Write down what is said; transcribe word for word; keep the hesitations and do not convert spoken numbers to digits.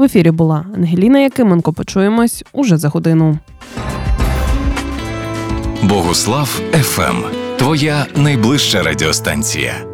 В ефірі була Ангеліна Якименко. Почуємось уже за годину. Богуслав еф ем. Твоя найближча радіостанція.